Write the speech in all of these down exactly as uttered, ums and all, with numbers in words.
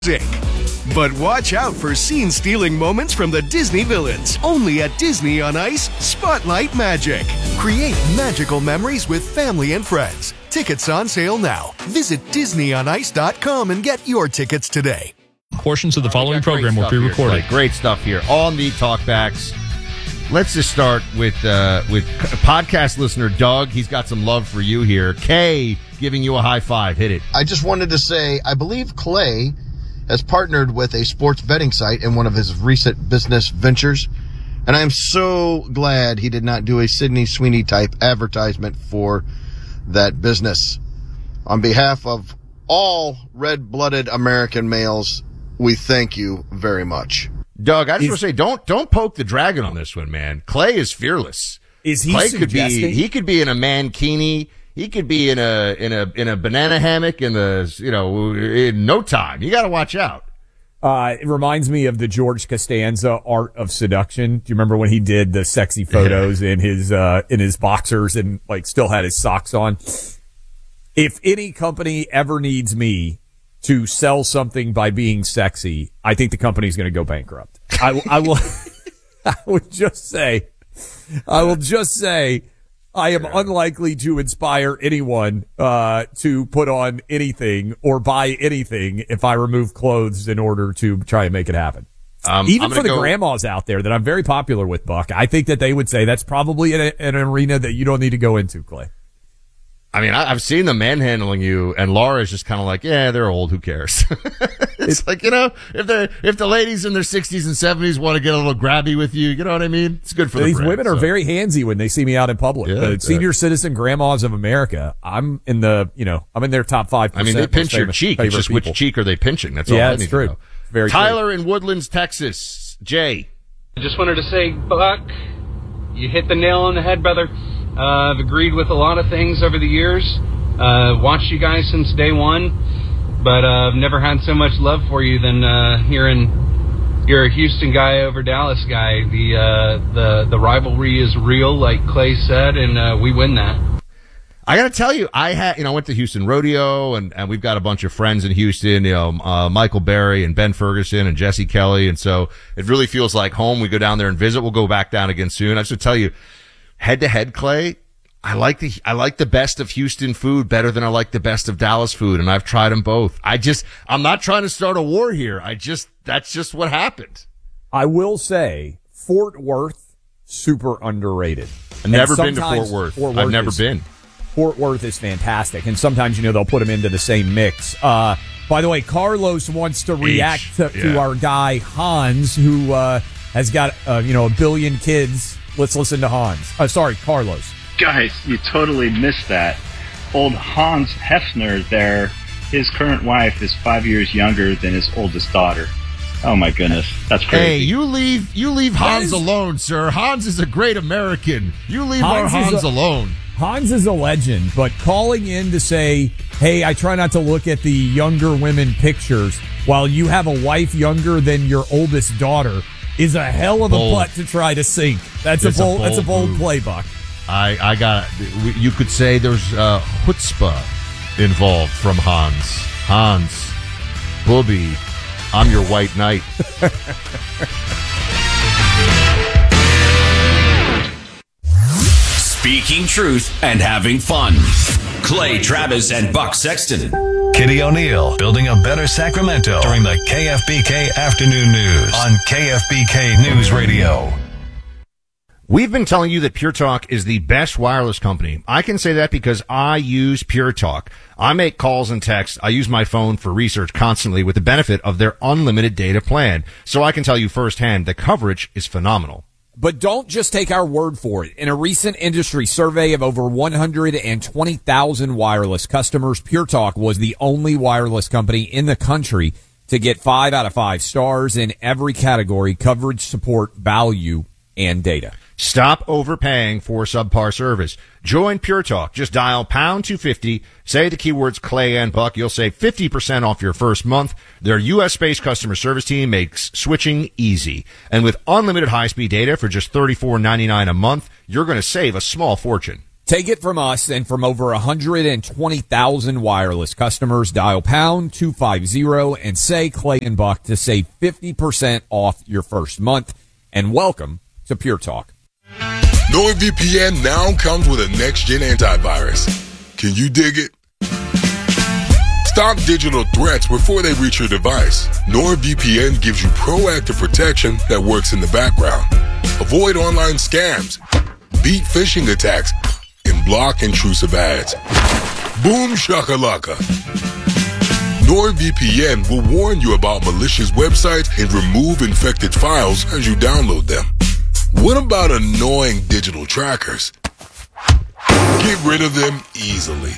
But watch out for scene-stealing moments from the Disney villains. Only at Disney on Ice, Spotlight Magic. Create magical memories with family and friends. Tickets on sale now. Visit disney on ice dot com and get your tickets today. Portions of the following program will be recorded. Like, great stuff here on the Talkbacks. Let's just start with uh, with podcast listener Doug. He's got some love for you here. Kay giving you a high five. Hit it. I just wanted to say, I believe Clay has partnered with a sports betting site in one of his recent business ventures. And I'm so glad he did not do a Sydney Sweeney type advertisement for that business. On behalf of all red-blooded American males, we thank you very much. Doug, I just want to say, don't don't poke the dragon on this one, man. Clay is fearless. Is he Clay suggesting? Could be, he could be in a mankini. He could be in a in a in a banana hammock in the you know in no time. You got to watch out. Uh, it reminds me of the George Costanza Art of Seduction. Do you remember when he did the sexy photos in his uh, in his boxers and like still had his socks on? If any company ever needs me to sell something by being sexy, I think the company's going to go bankrupt. I, I will. I would just say, I will just say, I am unlikely to inspire anyone uh to put on anything or buy anything if I remove clothes in order to try and make it happen. Um, Even for the go... grandmas out there that I'm very popular with, Buck, I think that they would say that's probably an, an arena that you don't need to go into, Clay. I mean, I, I've seen them manhandling you, and Laura's just kind of like, yeah, they're old. Who cares? It's like, you know, if the if the ladies in their sixties and seventies want to get a little grabby with you, you know what I mean? It's good for the These brand, women are so. very handsy when they see me out in public. Yeah, the senior yeah. citizen grandmas of America, I'm in the, you know, I'm in their top five percent. I mean, they pinch your cheek. It's just people. which cheek are they pinching? That's all yeah, I that's need true. to know. Very Tyler true. in Woodlands, Texas. Jay. I just wanted to say, Buck, you hit the nail on the head, brother. Uh, I've agreed with a lot of things over the years. Uh, watched you guys since day one, but uh, I've never had so much love for you than uh, hearing you're a Houston guy over Dallas guy. The uh, the the rivalry is real, like Clay said, and uh, we win that. I got to tell you, I had you know I went to Houston Rodeo, and, and we've got a bunch of friends in Houston. You know, uh, Michael Berry and Ben Ferguson and Jesse Kelly, and so it really feels like home. We go down there and visit. We'll go back down again soon. I should tell you, head to head, Clay. I like the I like the best of Houston food better than I like the best of Dallas food, and I've tried them both. I just I'm not trying to start a war here. I just that's just what happened. I will say Fort Worth, super underrated. I've never been to Fort Worth. Fort Worth I've never is, been. Fort Worth is fantastic, and sometimes you know they'll put them into the same mix. Uh, by the way, Carlos wants to react H, to, yeah. to our guy Hans, who uh, has got uh, you know a billion kids. Let's listen to Hans. Uh, sorry, Carlos. Guys, you totally missed that. Old Hans Hefner there, his current wife is five years younger than his oldest daughter. Oh my goodness, that's crazy. Hey, you leave you leave Hans is, alone, sir. Hans is a great American. You leave Hans our Hans a, alone. Hans is a legend, but calling in to say, hey, I try not to look at the younger women pictures while you have a wife younger than your oldest daughter is a hell of bold. a putt to try to sink. That's It's a bold, a bold that's a bold move. play, Buck. I, I got, you could say there's uh, chutzpah involved from Hans. Hans, Booby, I'm your white knight. Speaking truth and having fun. Clay Travis and Buck Sexton. Kitty O'Neill, building a better Sacramento during the K F B K Afternoon News on K F B K News Radio. We've been telling you that Pure Talk is the best wireless company. I can say that because I use Pure Talk. I make calls and texts. I use my phone for research constantly with the benefit of their unlimited data plan. So I can tell you firsthand the coverage is phenomenal. But don't just take our word for it. In a recent industry survey of over one hundred twenty thousand wireless customers, Pure Talk was the only wireless company in the country to get five out of five stars in every category: coverage, support, value, and data. Stop overpaying for subpar service. Join Pure Talk. Just dial pound two fifty, say the keywords Clay and Buck. You'll save fifty percent off your first month. Their U S-based customer service team makes switching easy. And with unlimited high-speed data for just thirty-four ninety-nine a month, you're going to save a small fortune. Take it from us and from over one hundred twenty thousand wireless customers. Dial pound two fifty and say Clay and Buck to save fifty percent off your first month. And welcome to Pure Talk. NordVPN now comes with a next-gen antivirus. Can you dig it? Stop digital threats before they reach your device. NordVPN gives you proactive protection that works in the background. Avoid online scams, beat phishing attacks, and block intrusive ads. Boom shakalaka. NordVPN will warn you about malicious websites and remove infected files as you download them. What about annoying digital trackers? Get rid of them easily.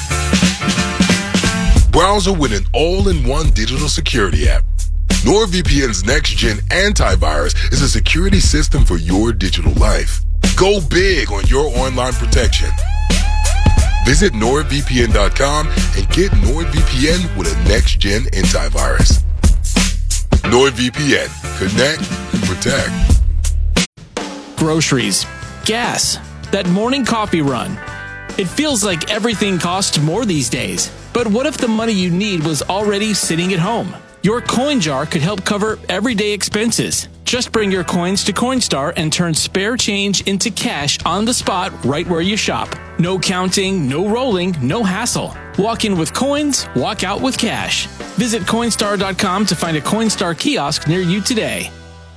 Browser with an all-in-one digital security app. NordVPN's next-gen antivirus is a security system for your digital life. Go big on your online protection. Visit nord V P N dot com and get NordVPN with a next-gen antivirus. NordVPN. Connect and protect. Groceries, gas, that morning coffee run. It feels like everything costs more these days. But what if the money you need was already sitting at home? Your coin jar could help cover everyday expenses. Just bring your coins to Coinstar and turn spare change into cash on the spot right where you shop. No counting, no rolling, no hassle. Walk in with coins, walk out with cash. Visit Coinstar dot com to find a Coinstar kiosk near you today.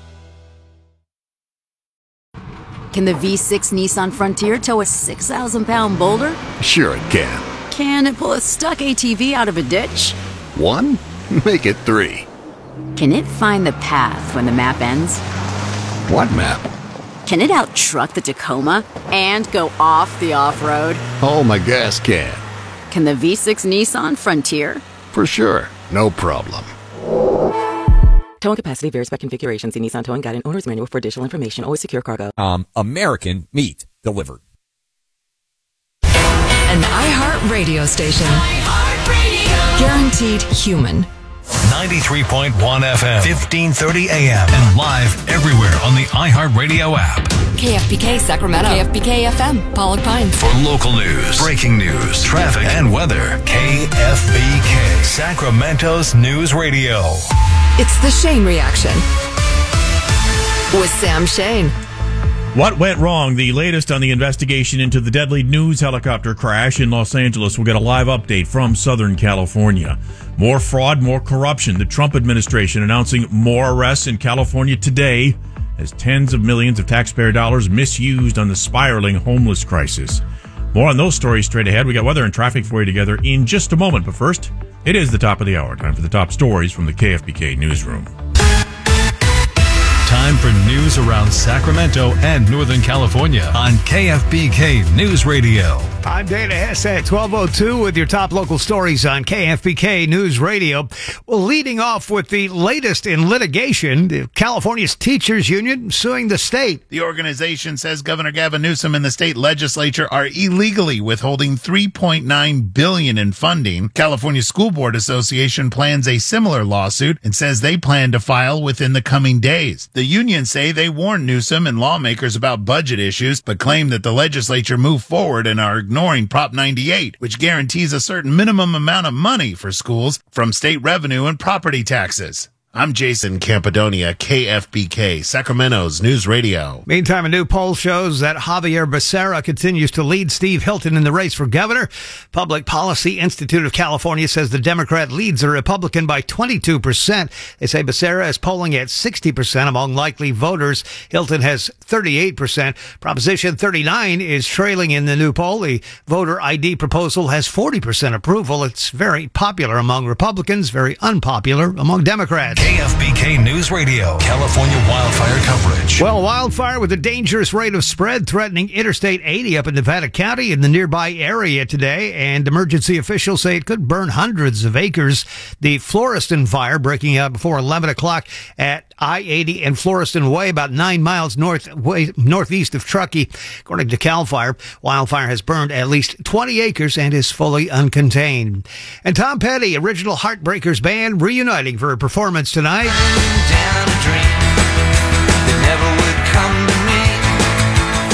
Can the V six Nissan Frontier tow a six thousand pound boulder? Sure it can. Can it pull a stuck A T V out of a ditch? One? Make it three. Can it find the path when the map ends? What map? Can it out-truck the Tacoma and go off the off-road? Oh, my gas can. Can the V six Nissan Frontier? For sure. No problem. Towing capacity varies by configuration. See Nissan Towing Guide and Owner's Manual for additional information. Always secure cargo. Um, American meat delivered. An iHeart radio station. iHeartRadio. Guaranteed human. ninety-three point one F M, fifteen thirty A M, and live everywhere on the iHeartRadio app. K F B K Sacramento. K F B K F M, Pollock Pines. For local news, breaking news, traffic, and weather, K F B K, Sacramento's news radio. It's the Shane Reaction with Sam Shane. What went wrong? The latest on the investigation into the deadly news helicopter crash in Los Angeles. We'll get a live update from Southern California. More fraud, more corruption. The Trump administration announcing more arrests in California today as tens of millions of taxpayer dollars misused on the spiraling homeless crisis. More on those stories straight ahead. We got weather and traffic for you together in just a moment. But first, it is the top of the hour. Time for the top stories from the K F B K newsroom. Time for news around Sacramento and Northern California on K F B K News Radio. I'm Dana Hess at twelve oh two with your top local stories on K F B K News Radio. Well, leading off with the latest in litigation, California's teachers union suing the state. The organization says Governor Gavin Newsom and the state legislature are illegally withholding three point nine billion dollars in funding. California School Board Association plans a similar lawsuit and says they plan to file within the coming days. The unions say they warned Newsom and lawmakers about budget issues, but claim that the legislature moved forward and are ignoring Prop ninety-eight, which guarantees a certain minimum amount of money for schools from state revenue and property taxes. I'm Jason Campidonia, K F B K, Sacramento's News Radio. Meantime, a new poll shows that Javier Becerra continues to lead Steve Hilton in the race for governor. Public Policy Institute of California says the Democrat leads a Republican by twenty-two percent. They say Becerra is polling at sixty percent among likely voters. Hilton has thirty-eight percent. Proposition thirty-nine is trailing in the new poll. The voter I D proposal has forty percent approval. It's very popular among Republicans, very unpopular among Democrats. K F B K News Radio, California wildfire coverage. Well, wildfire with a dangerous rate of spread threatening Interstate eighty up in Nevada County in the nearby area today, and emergency officials say it could burn hundreds of acres. The Florestan fire breaking out before eleven o'clock at I eighty and Florestan Way, about nine miles north way, northeast of Truckee. According to CAL FIRE, wildfire has burned at least twenty acres and is fully uncontained. And Tom Petty, original Heartbreakers band, reuniting for a performance tonight. For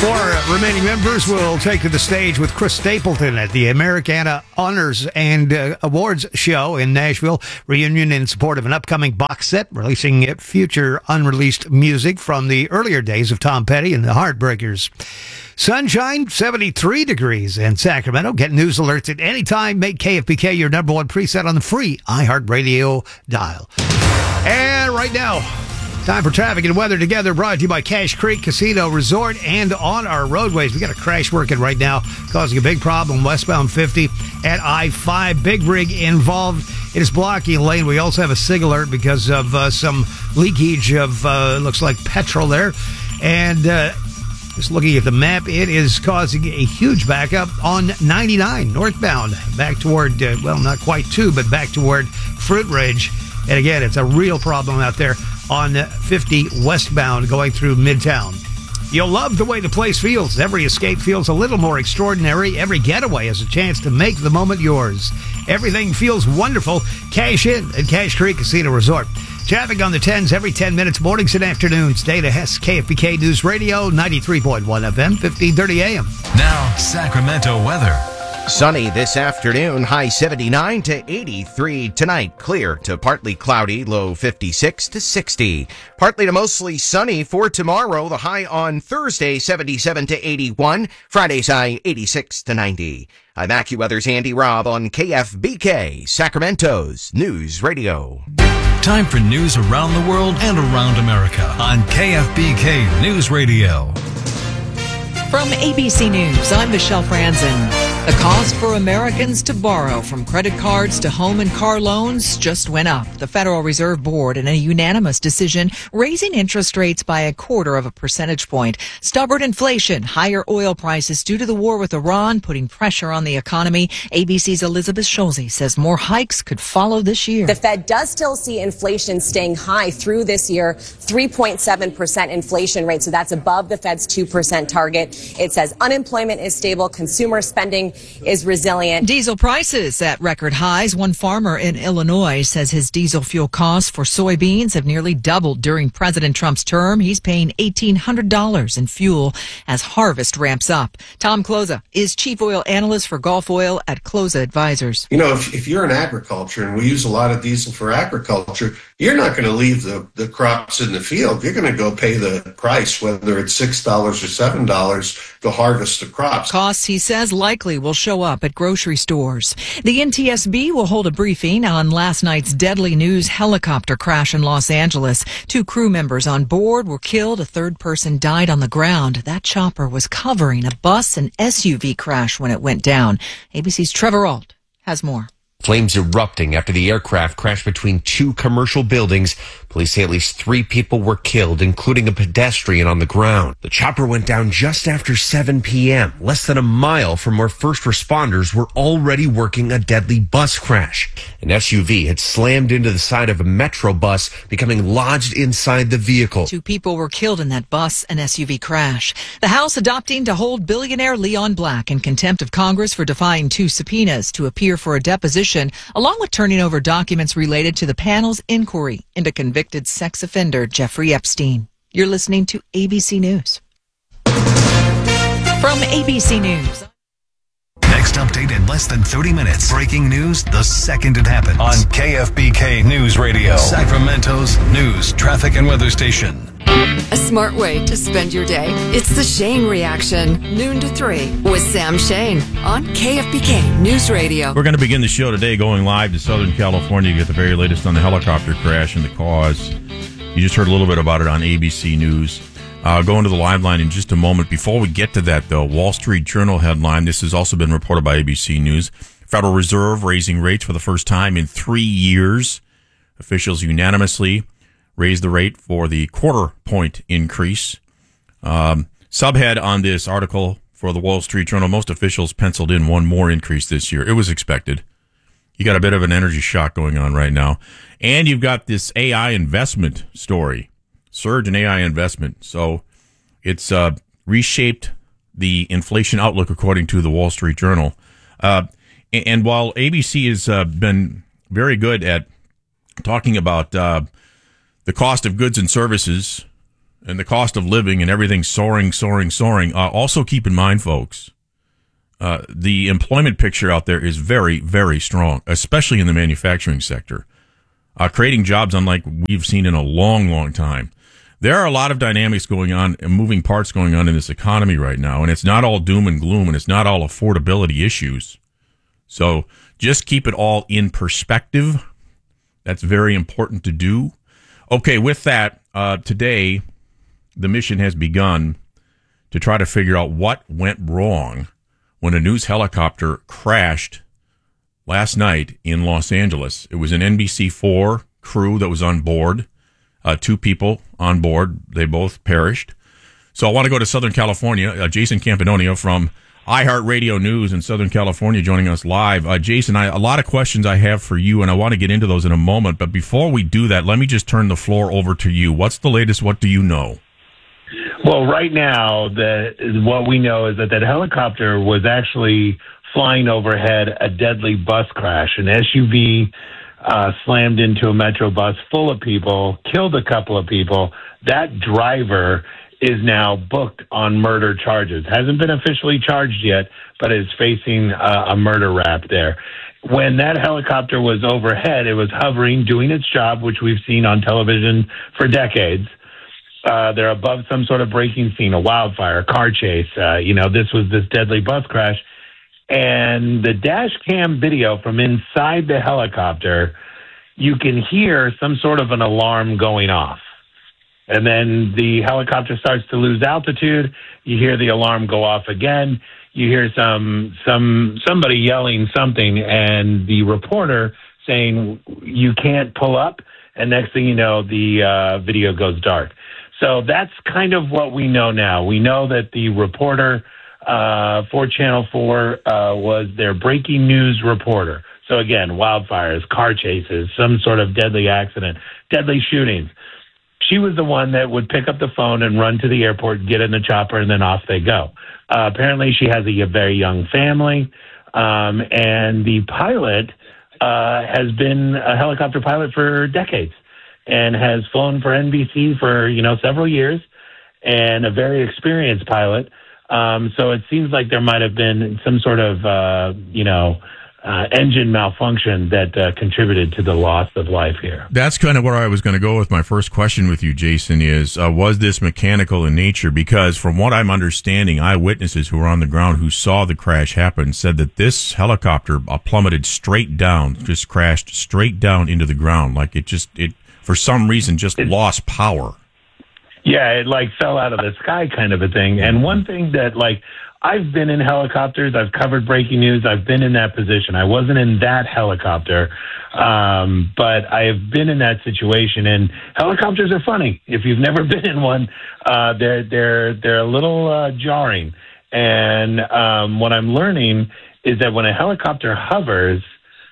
remaining members will take to the stage with Chris Stapleton at the Americana Honors and uh, Awards show in Nashville. Reunion in support of an upcoming box set releasing future unreleased music from the earlier days of Tom Petty and the Heartbreakers. Sunshine, seventy-three degrees in Sacramento. Get news alerts at any time. Make K F B K your number one preset on the free iHeartRadio dial. And right now, time for traffic and weather together, brought to you by Cache Creek Casino Resort and on our roadways. We got a crash working right now, causing a big problem westbound fifty at I five. Big rig involved. It is blocking a lane. We also have a SIG alert because of uh, some leakage of, uh, looks like petrol there. And uh, just looking at the map, it is causing a huge backup on ninety-nine northbound, back toward, uh, well, not quite two, but back toward Fruit Ridge. And again, it's a real problem out there on fifty westbound going through Midtown. You'll love the way the place feels. Every escape feels a little more extraordinary. Every getaway has a chance to make the moment yours. Everything feels wonderful. Cash in at Cache Creek Casino Resort. Traffic on the tens every ten minutes, mornings and afternoons. Data Hess, K F B K News Radio, ninety-three point one F M, fifteen thirty A M. Now, Sacramento weather. Sunny this afternoon, high seventy-nine to eighty-three. Tonight, clear to partly cloudy, low fifty-six to sixty. Partly to mostly sunny for tomorrow, the high on Thursday, seventy-seven to eighty-one. Friday's high, eighty-six to ninety. I'm AccuWeather's Andy Robb on K F B K, Sacramento's News Radio. Time for news around the world and around America on K F B K News Radio. From A B C News, I'm Michelle Franzen. The cost for Americans to borrow, from credit cards to home and car loans, just went up. The Federal Reserve Board, in a unanimous decision, raising interest rates by a quarter of a percentage point. Stubborn inflation, higher oil prices due to the war with Iran, putting pressure on the economy. A B C's Elizabeth Schulze says more hikes could follow this year. The Fed does still see inflation staying high through this year, three point seven percent inflation rate. So that's above the Fed's two percent target. It says unemployment is stable, consumer spending is resilient. Diesel prices at record highs. One farmer in Illinois says his diesel fuel costs for soybeans have nearly doubled during President Trump's term. He's paying eighteen hundred dollars in fuel as harvest ramps up. Tom Closa is chief oil analyst for Gulf Oil at Closa Advisors. You know, if, if you're in agriculture, and we use a lot of diesel for agriculture, you're not going to leave the, the crops in the field. You're going to go pay the price, whether it's six dollars or seven dollars, to harvest the crops. Costs, he says, likely will show up at grocery stores. The N T S B will hold a briefing on last night's deadly news helicopter crash in Los Angeles. Two crew members on board were killed. A third person died on the ground. That chopper was covering a bus and S U V crash when it went down. A B C's Trevor Ault has more. Flames erupting after the aircraft crashed between two commercial buildings. Police say at least three people were killed, including a pedestrian on the ground. The chopper went down just after seven p.m., less than a mile from where first responders were already working a deadly bus crash. An S U V had slammed into the side of a Metro bus, becoming lodged inside the vehicle. Two people were killed in that bus and S U V crash. The House adopting to hold billionaire Leon Black in contempt of Congress for defying two subpoenas to appear for a deposition, along with turning over documents related to the panel's inquiry into convicted sex offender Jeffrey Epstein. You're listening to A B C News. From A B C News. Next update in less than thirty minutes. Breaking news the second it happens. On K F B K News Radio, Sacramento's news, traffic, and weather station. A smart way to spend your day. It's the Shane Reaction, noon to three, with Sam Shane on K F B K News Radio. We're going to begin the show today going live to Southern California to get the very latest on the helicopter crash and the cause. You just heard a little bit about it on A B C News. Uh, going to the live line in just a moment. Before we get to that, though, Wall Street Journal headline. This has also been reported by A B C News. Federal Reserve raising rates for the first time in three years. Officials unanimously raised the rate for the quarter point increase. Um, subhead on this article for the Wall Street Journal, most officials penciled in one more increase this year. It was expected. You got a bit of an energy shock going on right now. And you've got this A I investment story. Surge in A I investment. So it's uh, reshaped the inflation outlook, according to the Wall Street Journal. Uh, and, and while A B C has uh, been very good at talking about uh, the cost of goods and services and the cost of living and everything soaring, soaring, soaring. Uh, also keep in mind, folks, uh, the employment picture out there is very, very strong, especially in the manufacturing sector, uh, creating jobs unlike we've seen in a long, long time. There are a lot of dynamics going on and moving parts going on in this economy right now, and it's not all doom and gloom, and it's not all affordability issues. So just keep it all in perspective. That's very important to do. Okay, with that, uh, today, the mission has begun to try to figure out what went wrong when a news helicopter crashed last night in Los Angeles. It was an N B C four crew that was on board, uh, two people on board. They both perished. So I want to go to Southern California. Uh, Jason Campanonia from iHeartRadio News in Southern California joining us live. Uh, Jason, I, a lot of questions I have for you, and I want to get into those in a moment. But before we do that, let me just turn the floor over to you. What's the latest? What do you know? Well, right now, the, what we know is that that helicopter was actually flying overhead a deadly bus crash. An S U V uh, slammed into a Metro bus full of people, killed a couple of people. That driver is now booked on murder charges. Hasn't been officially charged yet, but is facing uh, a murder rap there. When that helicopter was overhead, it was hovering, doing its job, which we've seen on television for decades. Uh, they're above some sort of breaking scene, a wildfire, a car chase. Uh, you know, this was this deadly bus crash. And the dash cam video from inside the helicopter, you can hear some sort of an alarm going off. And then the helicopter starts to lose altitude. You hear the alarm go off again. You hear some some somebody yelling something, and the reporter saying, "You can't pull up." And next thing you know, the uh, video goes dark. So that's kind of what we know now. We know that the reporter uh, for Channel four uh, was their breaking news reporter. So again, wildfires, car chases, some sort of deadly accident, deadly shootings. She was the one that would pick up the phone and run to the airport, get in the chopper, and then off they go. Uh, apparently, she has a, a very young family, um, and the pilot uh, has been a helicopter pilot for decades and has flown for N B C for, you know, several years, and a very experienced pilot. Um, so it seems like there might have been some sort of, uh, you know, Uh, engine malfunction that uh, contributed to the loss of life here. That's kind of where I was going to go with my first question with you, Jason, is uh, was this mechanical in nature? Because from what I'm understanding, eyewitnesses who were on the ground who saw the crash happen said that this helicopter uh, plummeted straight down, just crashed straight down into the ground. Like it just, it for some reason, just it, lost power. Yeah, it like fell out of the sky kind of a thing. And one thing that like, I've been in helicopters. I've covered breaking news. I've been in that position. I wasn't in that helicopter, um, but I have been in that situation. And helicopters are funny. If you've never been in one, uh, they're they're they're a little uh, jarring. And um, what I'm learning is that when a helicopter hovers,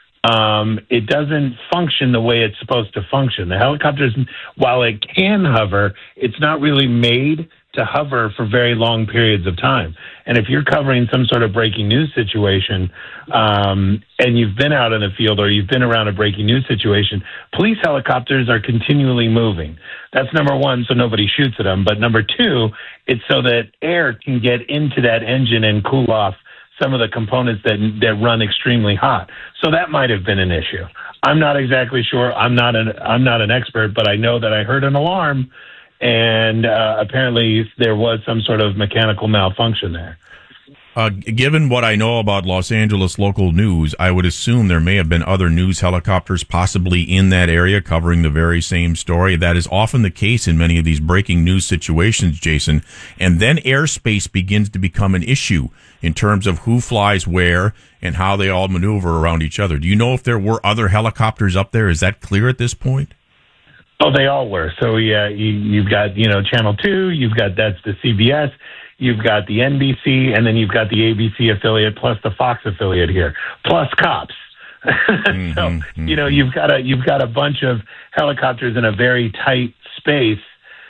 um, it doesn't function the way it's supposed to function. The helicopters, while it can hover, it's not really made to hover for very long periods of time. And if you're covering some sort of breaking news situation, um, and you've been out in the field or you've been around a breaking news situation, police helicopters are continually moving. That's number one, so nobody shoots at them. But number two, it's so that air can get into that engine and cool off some of the components that that run extremely hot. So that might have been an issue. I'm not exactly sure. I'm not an I'm not an expert, but I know that I heard an alarm. And uh, apparently there was some sort of mechanical malfunction there. Uh, given what I know about Los Angeles local news, I would assume there may have been other news helicopters possibly in that area covering the very same story. That is often the case in many of these breaking news situations, Jason. And then airspace begins to become an issue in terms of who flies where and how they all maneuver around each other. Do you know if there were other helicopters up there? Is that clear at this point? Oh, they all were. So, yeah, you, you've got, you know, Channel two, you've got, that's the C B S, you've got the N B C, and then you've got the A B C affiliate plus the Fox affiliate here, plus cops. mm-hmm, so, mm-hmm. you know, you've got a, you've got a bunch of helicopters in a very tight space,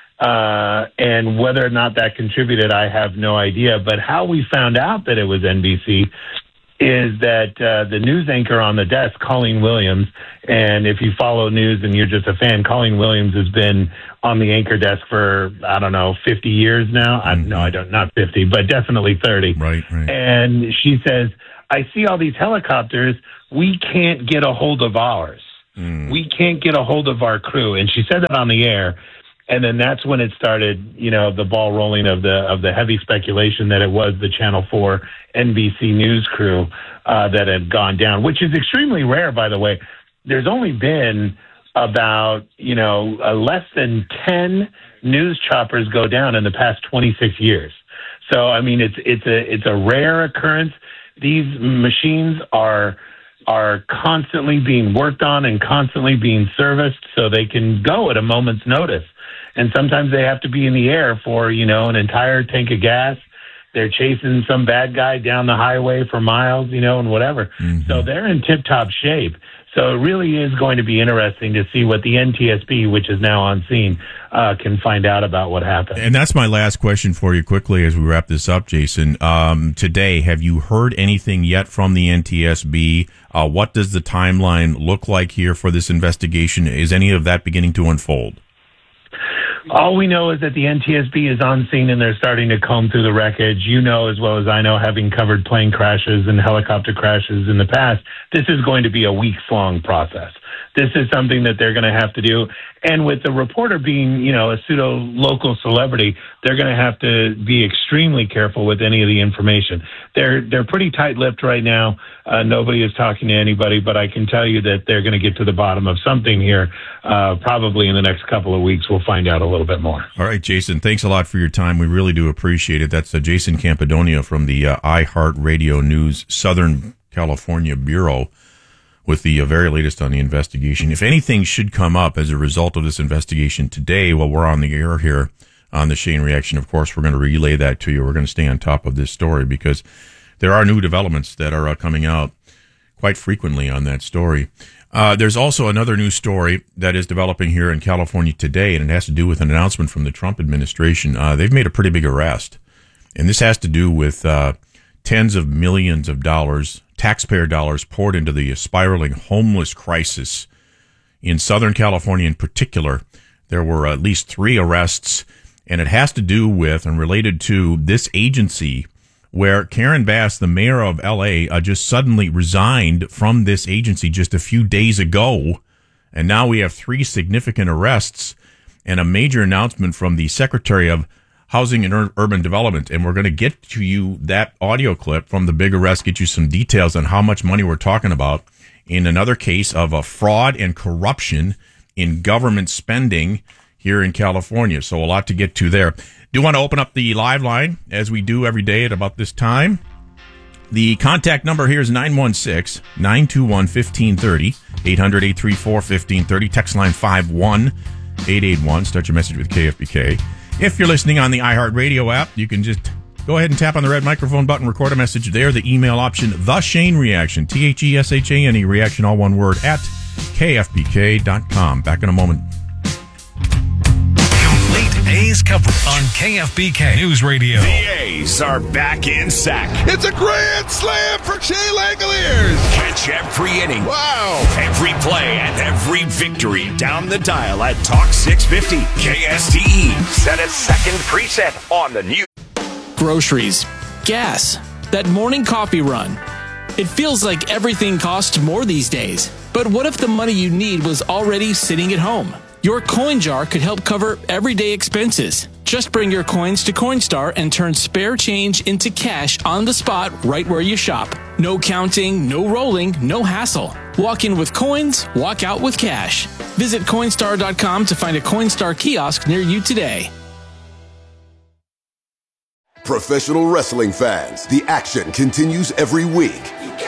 uh, and whether or not that contributed, I have no idea. But how we found out that it was N B C is that uh, the news anchor on the desk, Colleen Williams, and if you follow news and you're just a fan, Colleen Williams has been on the anchor desk for, I don't know, fifty years now. I No, I don't, not fifty, but definitely thirty. Right, right. And she says, I see all these helicopters. We can't get a hold of ours. Mm. We can't get a hold of our crew. And she said that on the air. And then that's when it started, you know, the ball rolling of the of the heavy speculation that it was the Channel four N B C News crew uh, that had gone down, which is extremely rare, by the way. There's only been about, you know, uh, less than ten news choppers go down in the past twenty-six years. So, I mean, it's it's a it's a rare occurrence. These machines are are constantly being worked on and constantly being serviced so they can go at a moment's notice. And sometimes they have to be in the air for, you know, an entire tank of gas. They're chasing some bad guy down the highway for miles, you know, and whatever. Mm-hmm. So they're in tip-top shape. So it really is going to be interesting to see what the N T S B, which is now on scene, uh, can find out about what happened. And that's my last question for you quickly as we wrap this up, Jason. Um, today, have you heard anything yet from the N T S B? Uh, what does the timeline look like here for this investigation? Is any of that beginning to unfold? All we know is that the N T S B is on scene and they're starting to comb through the wreckage. You know as well as I know, having covered plane crashes and helicopter crashes in the past, this is going to be a weeks-long process. This is something that they're going to have to do. And with the reporter being, you know, a pseudo-local celebrity, they're going to have to be extremely careful with any of the information. They're they're pretty tight-lipped right now. Uh, nobody is talking to anybody, but I can tell you that they're going to get to the bottom of something here. Uh, probably in the next couple of weeks, we'll find out a little bit more. All right, Jason, thanks a lot for your time. We really do appreciate it. That's uh, Jason Campidonia from the uh, iHeartRadio News Southern California Bureau, with the uh, very latest on the investigation. If anything should come up as a result of this investigation today while we're on the air here on the Shane Reaction, of course, we're going to relay that to you. We're going to stay on top of this story because there are new developments that are uh, coming out quite frequently on that story. Uh, there's also another news story that is developing here in California today, and it has to do with an announcement from the Trump administration. Uh, they've made a pretty big arrest, and this has to do with uh, tens of millions of dollars, taxpayer dollars poured into the spiraling homeless crisis in Southern California in particular. There were at least three arrests, and it has to do with and related to this agency where Karen Bass, the mayor of L A, uh, just suddenly resigned from this agency just a few days ago. And now we have three significant arrests and a major announcement from the Secretary of Housing and Ur- Urban Development. And we're going to get to you that audio clip from the big arrest, get you some details on how much money we're talking about in another case of a fraud and corruption in government spending here in California. So a lot to get to there. Do want to open up the live line as we do every day at about this time. The contact number here is nine one six, nine two one, one five three zero, eight hundred, eight three four, one five three zero, text line five one eight eight one. Start your message with K F B K. If you're listening on the iHeartRadio app, you can just go ahead and tap on the red microphone button, record a message there. The email option, The Shane Reaction, T H E S H A N E, reaction, all one word, at K F B K dot com. Back in a moment. Complete A's coverage on K F B K News Radio. The A's are back in sack. It's a grand slam for Shea Langoliers. Catch every inning. Wow. Every play and every victory down the dial at Talk six fifty K S T E. Set a second preset on the new. Groceries, gas, that morning coffee run. It feels like everything costs more these days. But what if the money you need was already sitting at home? Your coin jar could help cover everyday expenses. Just bring your coins to Coinstar and turn spare change into cash on the spot right where you shop. No counting, no rolling, no hassle. Walk in with coins, walk out with cash. Visit Coinstar dot com to find a Coinstar kiosk near you today. Professional wrestling fans, the action continues every week.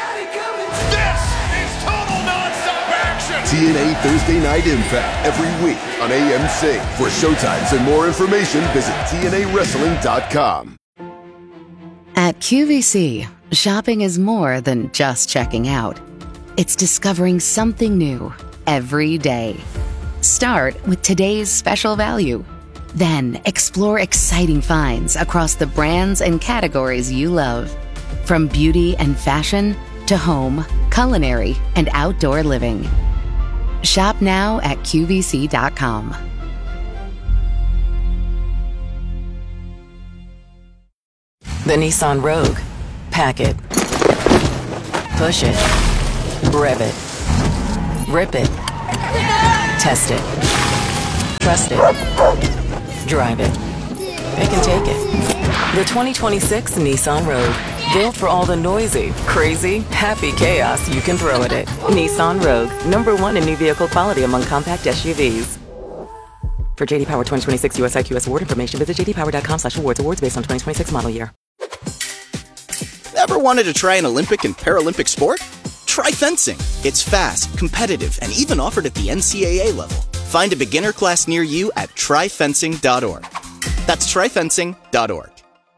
T N A Thursday Night Impact every week on A M C. For showtimes and more information, visit T N A wrestling dot com. At Q V C, shopping is more than just checking out. It's discovering something new every day. Start with today's special value. Then explore exciting finds across the brands and categories you love. From beauty and fashion to home, culinary, and outdoor living. Shop now at Q V C dot com. The Nissan Rogue. Pack it. Push it. Rev it. Rip it. Test it. Trust it. Drive it. Pick and take it. The twenty twenty-six Nissan Rogue. Built for all the noisy, crazy, happy chaos you can throw at it. Nissan Rogue. Number one in new vehicle quality among compact S U Vs. For J D Power twenty twenty-six U S I Q S award information, visit j d power dot com slash awards. Awards based on twenty twenty-six model year. Ever wanted to try an Olympic and Paralympic sport? Try fencing. It's fast, competitive, and even offered at the N C A A level. Find a beginner class near you at try fencing dot org. That's try fencing dot org.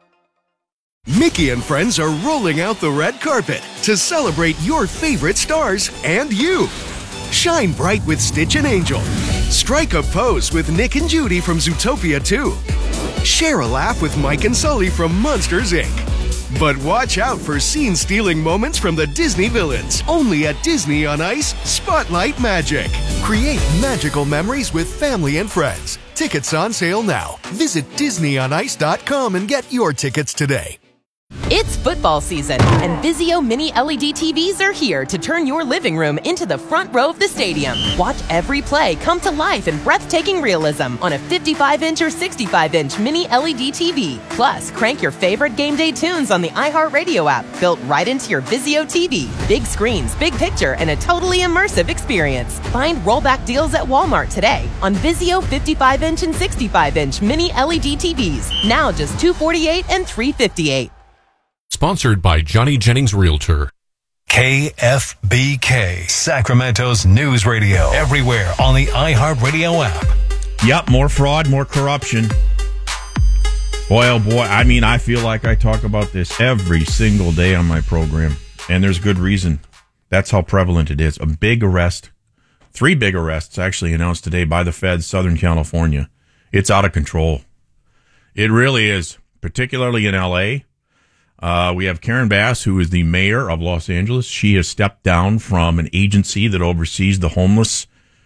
Mickey and friends are rolling out the red carpet to celebrate your favorite stars and you. Shine bright with Stitch and Angel. Strike a pose with Nick and Judy from Zootopia two. Share a laugh with Mike and Sully from Monsters, Incorporated. But watch out for scene-stealing moments from the Disney villains. Only at Disney on Ice, Spotlight Magic. Create magical memories with family and friends. Tickets on sale now. Visit disney on ice dot com and get your tickets today. It's football season, and Vizio Mini L E D T Vs are here to turn your living room into the front row of the stadium. Watch every play come to life in breathtaking realism on a fifty-five inch or sixty-five inch Mini L E D T V. Plus, crank your favorite game day tunes on the iHeartRadio app, built right into your Vizio T V. Big screens, big picture, and a totally immersive experience. Find rollback deals at Walmart today on Vizio fifty-five inch and sixty-five inch Mini L E D T Vs. Now just two hundred forty-eight dollars and three hundred fifty-eight dollars. Sponsored by Johnny Jennings Realtor. K F B K, Sacramento's news radio. Everywhere on the iHeartRadio app. Yep, more fraud, more corruption. Boy, oh boy, I mean, I feel like I talk about this every single day on my program, and there's good reason. That's how prevalent it is. A big arrest, three big arrests actually announced today by the feds, Southern California. It's out of control. It really is, particularly in L A. Uh, we have Karen Bass, who is the mayor of Los Angeles. She has stepped down from an agency that oversees the homeless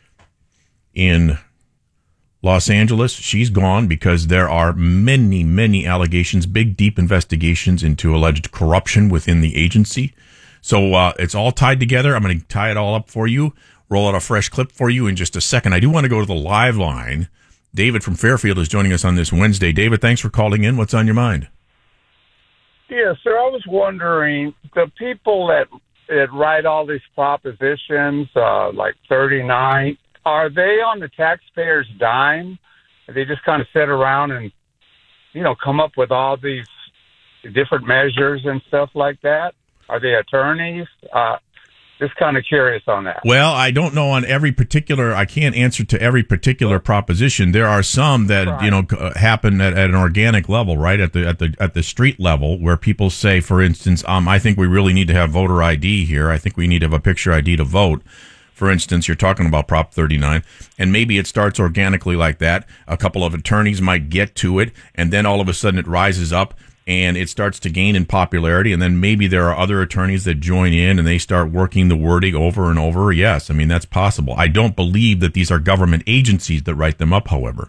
in Los Angeles. She's gone because there are many, many allegations, big, deep investigations into alleged corruption within the agency. So uh, it's all tied together. I'm going to tie it all up for you, roll out a fresh clip for you in just a second. I do want to go to the live line. David from Fairfield is joining us on this Wednesday. David, thanks for calling in. What's on your mind? Yeah, sir, I was wondering, the people that, that write all these propositions, uh, like thirty-nine, are they on the taxpayer's dime? They just kind of sit around and, you know, come up with all these different measures and stuff like that? Are they attorneys? Uh, just kind of curious on that. Well, I don't know on every particular, I can't answer to every particular proposition. There are some that, right. you know, happen at, at an organic level, right? At the, at the, at the street level where people say, for instance, um, I think we really need to have voter I D here. I think we need to have a picture I D to vote. For instance, you're talking about Prop thirty-nine, and maybe it starts organically like that. A couple of attorneys might get to it, and then all of a sudden it rises up and it starts to gain in popularity, and then maybe there are other attorneys that join in and they start working the wording over and over. Yes, I mean, that's possible. I don't believe that these are government agencies that write them up, however.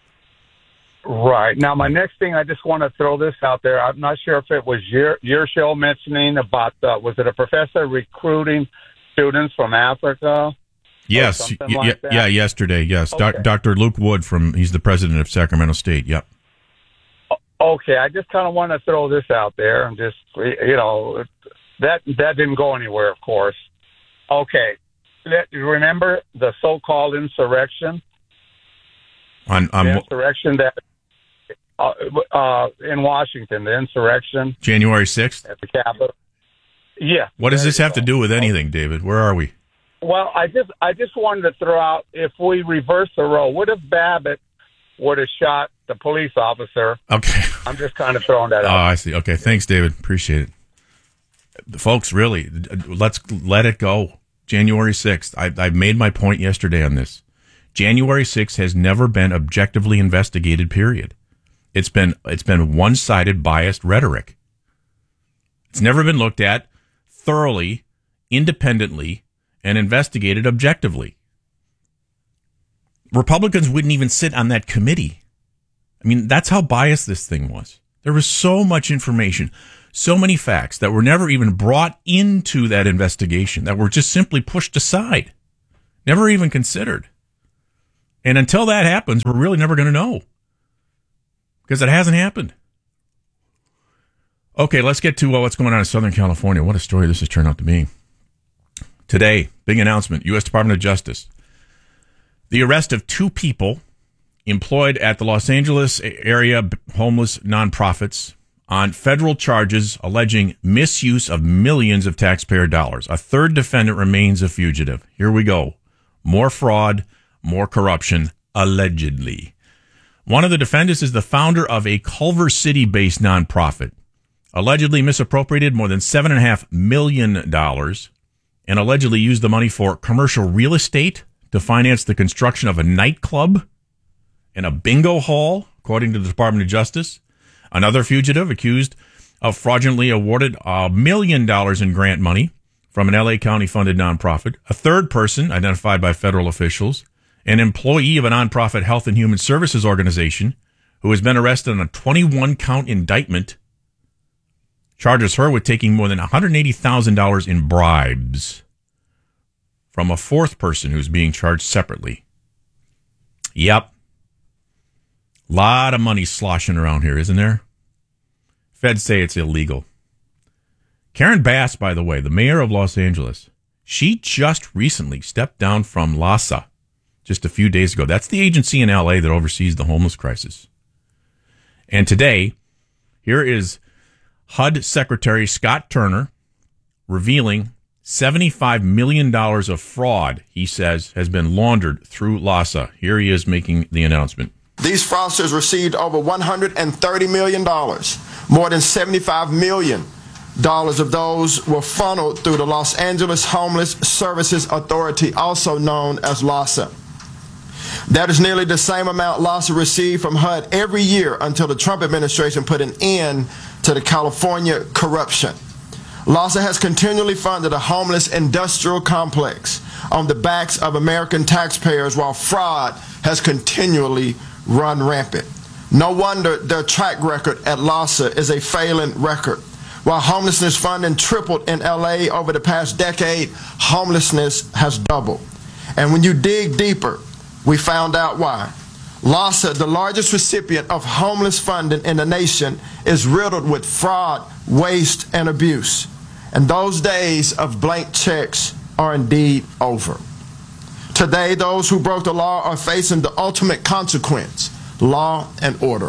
Right. Now, my next thing, I just want to throw this out there. I'm not sure if it was your, your show mentioning about, the, was it a professor recruiting students from Africa? Yes. Y- like y- yeah, yesterday, yes. Okay. Do- Doctor Luke Wood, from he's the president of Sacramento State, yep. Okay, I just kind of want to throw this out there, and just, you know, that that didn't go anywhere, of course. Okay, Let, remember the so-called insurrection? On, on the insurrection that uh, uh, in Washington, the insurrection, January sixth at the Capitol. Yeah. What does this have to do with anything, David? Where are we? Well, I just I just wanted to throw out, if we reverse the role, what if Babbitt would have shot the police officer? Okay. I'm just kind of throwing that out. Oh, I see. Okay. Thanks, David. Appreciate it. Folks, really, let's let it go. January sixth. I, I made my point yesterday on this. January sixth has never been objectively investigated, period. It's been, it's been one-sided, biased rhetoric. It's never been looked at thoroughly, independently, and investigated objectively. Republicans wouldn't even sit on that committee. I mean, that's how biased this thing was. There was so much information, so many facts that were never even brought into that investigation, that were just simply pushed aside, never even considered. And until that happens, we're really never going to know, because it hasn't happened. Okay, let's get to uh, what's going on in Southern California. What a story this has turned out to be. Today, big announcement, U S Department of Justice. The arrest of two people employed at the Los Angeles area homeless nonprofits on federal charges alleging misuse of millions of taxpayer dollars. A third defendant remains a fugitive. Here we go. More fraud, more corruption, allegedly. One of the defendants is the founder of a Culver City-based nonprofit, allegedly misappropriated more than seven point five million dollars, and allegedly used the money for commercial real estate to finance the construction of a nightclub and a bingo hall, according to the Department of Justice. Another fugitive accused of fraudulently awarded a million dollars in grant money from an L A County-funded nonprofit. A third person, identified by federal officials, an employee of a nonprofit health and human services organization who has been arrested on a twenty-one count indictment, charges her with taking more than one hundred eighty thousand dollars in bribes from a fourth person who's being charged separately. Yep. Lot of money sloshing around here, isn't there? Feds say it's illegal. Karen Bass, by the way, the mayor of Los Angeles, she just recently stepped down from LAHSA just a few days ago. That's the agency in L A that oversees the homeless crisis. And today, here is H U D Secretary Scott Turner revealing seventy-five million dollars of fraud, he says, has been laundered through LAHSA. Here he is making the announcement. These fraudsters received over one hundred thirty million dollars. More than seventy-five million dollars of those were funneled through the Los Angeles Homeless Services Authority, also known as LAHSA. That is nearly the same amount LAHSA received from H U D every year until the Trump administration put an end to the California corruption. LAHSA has continually funded a homeless industrial complex on the backs of American taxpayers, while fraud has continually run rampant. No wonder their track record at LAHSA is a failing record. While homelessness funding tripled in L A over the past decade, homelessness has doubled. And when you dig deeper, we found out why. LAHSA, the largest recipient of homeless funding in the nation, is riddled with fraud, waste, and abuse. And those days of blank checks are indeed over. Today, those who broke the law are facing the ultimate consequence, law and order.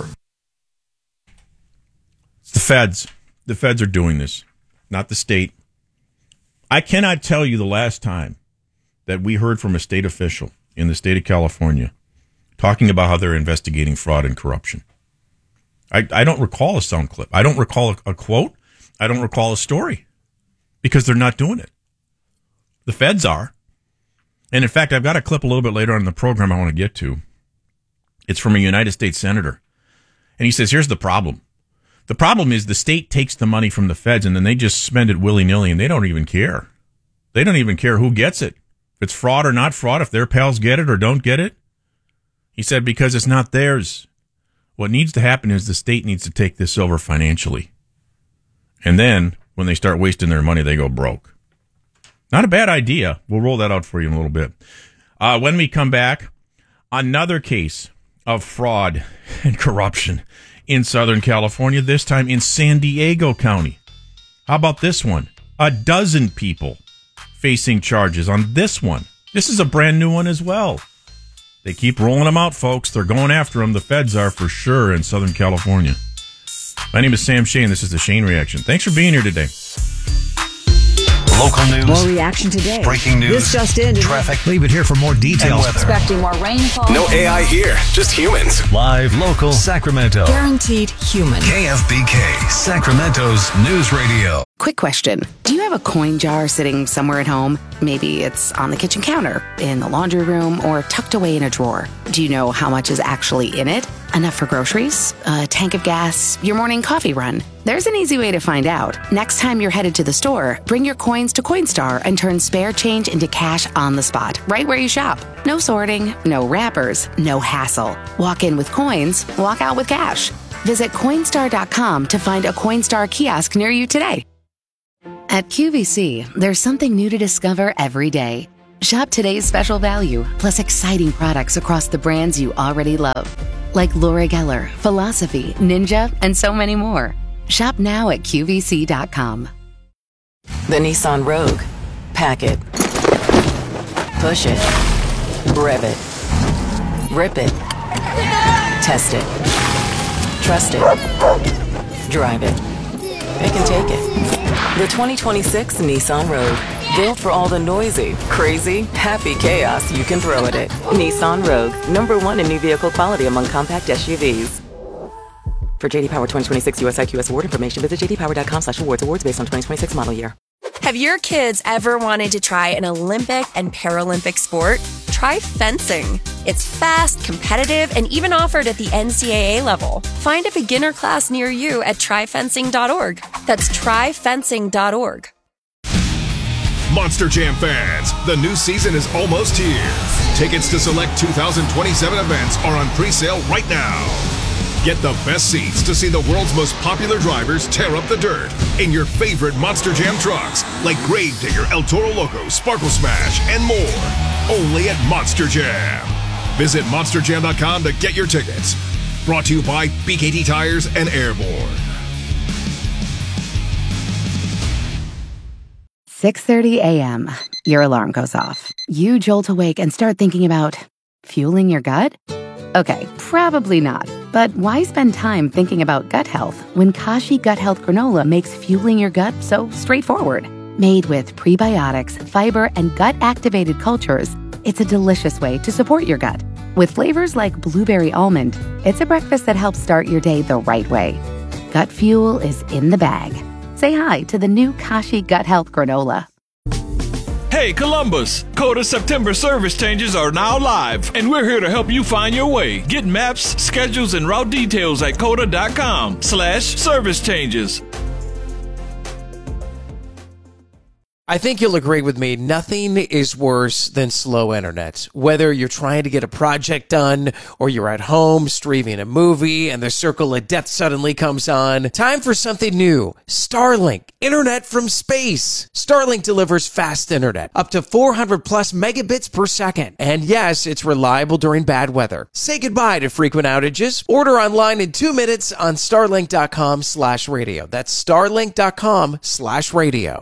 It's the feds. The feds are doing this, not the state. I cannot tell you the last time that we heard from a state official in the state of California talking about how they're investigating fraud and corruption. I, I don't recall a sound clip. I don't recall a, a quote. I don't recall a story, because they're not doing it. The feds are. And in fact, I've got a clip a little bit later on in the program I want to get to. It's from a United States senator. And he says, here's the problem. The problem is the state takes the money from the feds and then they just spend it willy-nilly and they don't even care. They don't even care who gets it. If it's fraud or not fraud, if their pals get it or don't get it. He said, because it's not theirs. What needs to happen is the state needs to take this over financially. And then when they start wasting their money, they go broke. Not a bad idea. We'll roll that out for you in a little bit. Uh, when we come back, another case of fraud and corruption in Southern California, this time in San Diego County. How about this one? A dozen people facing charges on this one. This is a brand new one as well. They keep rolling them out, folks. They're going after them. The feds are for sure in Southern California. My name is Sam Shane. This is the Shane Reaction. Thanks for being here today. Local news. More reaction today. Breaking news. This just in. Traffic. Leave it here for more details. Expecting more rainfall. No A I here. Just humans. Live, local, Sacramento. Guaranteed human. K F B K, Sacramento's news radio. Quick question. Do you have a coin jar sitting somewhere at home? Maybe it's on the kitchen counter, in the laundry room, or tucked away in a drawer. Do you know how much is actually in it? Enough for groceries, a tank of gas, your morning coffee run? There's an easy way to find out. Next time you're headed to the store, bring your coins to Coinstar and turn spare change into cash on the spot, right where you shop. No sorting, no wrappers, no hassle. Walk in with coins, walk out with cash. Visit Coinstar dot com to find a Coinstar kiosk near you today. At Q V C, there's something new to discover every day. Shop today's special value, plus exciting products across the brands you already love. Like Laura Geller, Philosophy, Ninja, and so many more. Shop now at Q V C dot com. The Nissan Rogue. Pack it. Push it. Rev it. Rip it. Test it. Trust it. Drive it. It can take it. The twenty twenty-six Nissan Rogue. Built for all the noisy, crazy, happy chaos you can throw at it. Nissan Rogue. Number one in new vehicle quality among compact S U Vs. For J D Power twenty twenty-six U S I Q S award information, visit j d power dot com slash awards. Awards based on twenty twenty-six model year. Have your kids ever wanted to try an Olympic and Paralympic sport? Try fencing. It's fast, competitive, and even offered at the N C double A level. Find a beginner class near you at try fencing dot org. That's try fencing dot org. Monster Jam fans, the new season is almost here. Tickets to select two thousand twenty-seven events are on pre-sale right now. Get the best seats to see the world's most popular drivers tear up the dirt in your favorite Monster Jam trucks, like Gravedigger, El Toro Loco, Sparkle Smash, and more. Only at Monster Jam. Visit monster jam dot com to get your tickets. Brought to you by B K T Tires and Airborne. six thirty a.m. Your alarm goes off. You jolt awake and start thinking about fueling your gut? Okay, probably not. But why spend time thinking about gut health when Kashi Gut Health Granola makes fueling your gut so straightforward? Made with prebiotics, fiber, and gut-activated cultures, it's a delicious way to support your gut. With flavors like blueberry almond, it's a breakfast that helps start your day the right way. Gut fuel is in the bag. Say hi to the new Kashi Gut Health Granola. Hey Columbus, Coda September service changes are now live, and we're here to help you find your way. Get maps, schedules, and route details at coda dot com slash service changes. I think you'll agree with me, nothing is worse than slow internet. Whether you're trying to get a project done or you're at home streaming a movie and the circle of death suddenly comes on, time for something new. Starlink, internet from space. Starlink delivers fast internet, up to four hundred plus megabits per second. And yes, it's reliable during bad weather. Say goodbye to frequent outages. Order online in two minutes on starlink dot com slash radio. That's starlink dot com slash radio.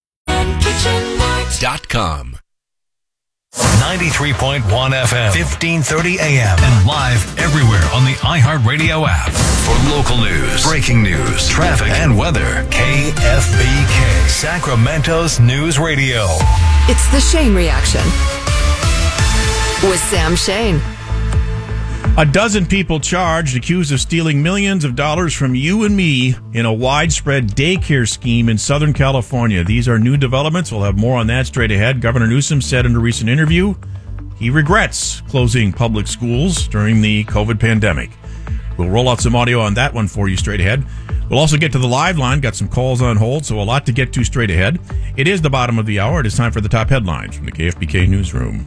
Dot com. ninety-three point one F M, fifteen thirty A M, and live everywhere on the iHeartRadio app. For local news, breaking news, traffic, and weather, K F B K, Sacramento's News Radio. It's the Shane Reaction with Sam Shane. A dozen people charged, accused of stealing millions of dollars from you and me in a widespread daycare scheme in Southern California. These are new developments. We'll have more on that straight ahead. Governor Newsom said in a recent interview he regrets closing public schools during the COVID pandemic. We'll roll out some audio on that one for you straight ahead. We'll also get to the live line. Got some calls on hold, so a lot to get to straight ahead. It is the bottom of the hour. It is time for the top headlines from the K F B K Newsroom.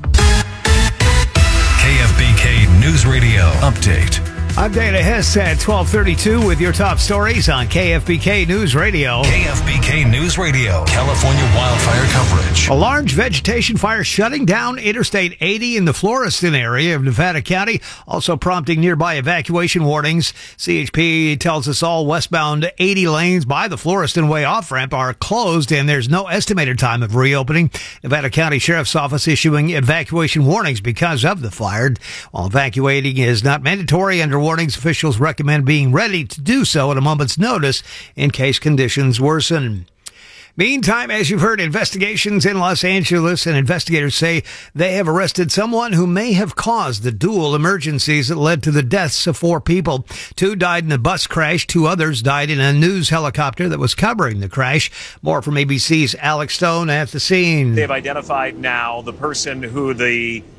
K F B K News Radio Update. I'm Dana Hess at twelve thirty-two with your top stories on K F B K News Radio. K F B K News Radio, California wildfire coverage. A large vegetation fire shutting down Interstate eighty in the Floreston area of Nevada County, also prompting nearby evacuation warnings. C H P tells us all westbound eighty lanes by the Floreston Way off-ramp are closed, and there's no estimated time of reopening. Nevada County Sheriff's Office issuing evacuation warnings because of the fire. While evacuating is not mandatory under warnings, officials recommend being ready to do so at a moment's notice in case conditions worsen. Meantime, as you've heard, investigations in Los Angeles and investigators say they have arrested someone who may have caused the dual emergencies that led to the deaths of four people. Two died in a bus crash. Two others died in a news helicopter that was covering the crash. More from A B C's Alex Stone at the scene. They've identified now the person who the